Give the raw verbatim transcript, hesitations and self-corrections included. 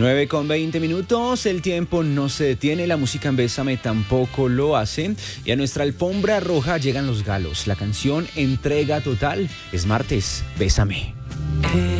nueve con veinte minutos, el tiempo no se detiene, la música en Bésame tampoco lo hace. Y a nuestra alfombra roja llegan los galos. La canción Entrega Total es martes, Bésame.